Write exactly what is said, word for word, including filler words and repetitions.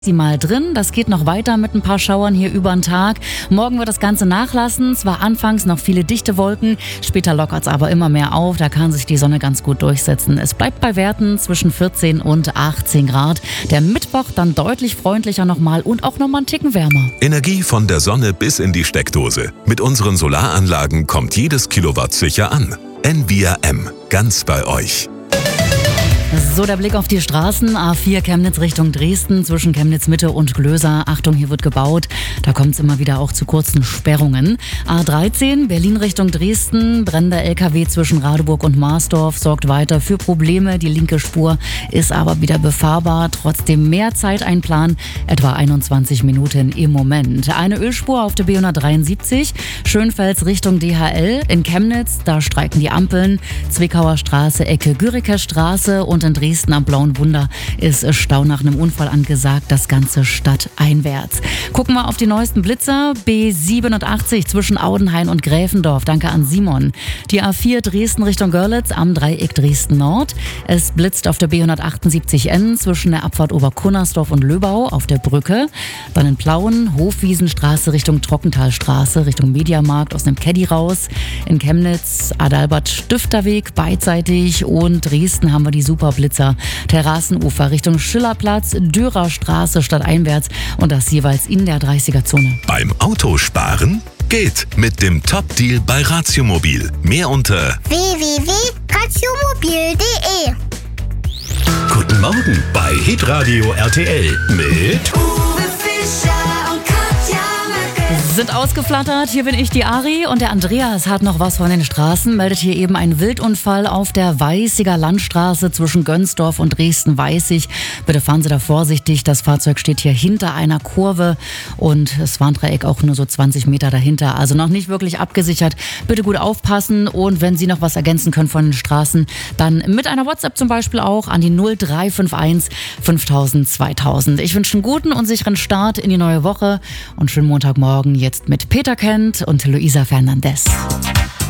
Sie mal drin. Das geht noch weiter mit ein paar Schauern hier über den Tag. Morgen wird das Ganze nachlassen. Zwar anfangs noch viele dichte Wolken, später lockert es aber immer mehr auf. Da kann sich die Sonne ganz gut durchsetzen. Es bleibt bei Werten zwischen vierzehn und achtzehn Grad. Der Mittwoch dann deutlich freundlicher nochmal und auch nochmal einen Ticken wärmer. Energie von der Sonne bis in die Steckdose. Mit unseren Solaranlagen kommt jedes Kilowatt sicher an. N V R M, ganz bei euch. So, der Blick auf die Straßen. A vier Chemnitz Richtung Dresden zwischen Chemnitz Mitte und Glöser. Achtung, hier wird gebaut. Da kommt es immer wieder auch zu kurzen Sperrungen. A dreizehn Berlin Richtung Dresden. Brennender L K W zwischen Radeburg und Marsdorf sorgt weiter für Probleme. Die linke Spur ist aber wieder befahrbar. Trotzdem mehr Zeit einplanen. Etwa einundzwanzig Minuten im Moment. Eine Ölspur auf der B hundertdreiundsiebzig. Schönfels Richtung D H L. In Chemnitz, da streiken die Ampeln. Zwickauer Straße, Ecke Güriker Straße. Und in Dresden am Blauen Wunder ist Stau nach einem Unfall angesagt, das Ganze stadteinwärts. Gucken wir auf die neuesten Blitzer. B siebenundachtzig zwischen Audenhain und Gräfendorf. Danke an Simon. Die A vier Dresden Richtung Görlitz am Dreieck Dresden Nord. Es blitzt auf der B hundertachtundsiebzig N zwischen der Abfahrt Oberkunnersdorf und Löbau auf der Brücke. Dann in Plauen, Hofwiesenstraße Richtung Trockentalstraße, Richtung Mediamarkt aus dem Caddy raus. In Chemnitz, Adalbert-Stifterweg beidseitig und Dresden haben wir die Super Blitzer. Terrassenufer Richtung Schillerplatz, Dürerstraße stadteinwärts und das jeweils in der dreißiger-Zone. Beim Autosparen geht mit dem Top-Deal bei Ratiomobil. Mehr unter w w w punkt ratiomobil punkt de. Guten Morgen bei Hitradio R T L mit Uwe Fischer und Katja Merkel. Sind ausgeflattert, hier bin ich, die Ari, und der Andreas hat noch was von den Straßen, meldet hier eben einen Wildunfall auf der Weißiger Landstraße zwischen Gönsdorf und Dresden-Weißig. Bitte fahren Sie da vorsichtig, das Fahrzeug steht hier hinter einer Kurve und das Warndreieck auch nur so zwanzig Meter dahinter, also noch nicht wirklich abgesichert. Bitte gut aufpassen und wenn Sie noch was ergänzen können von den Straßen, dann mit einer WhatsApp zum Beispiel auch an die null drei fünf eins fünftausend zweitausend. Ich wünsche einen guten und sicheren Start in die neue Woche und schönen Montagmorgen jetzt mit Peter Kent und Luisa Fernandez.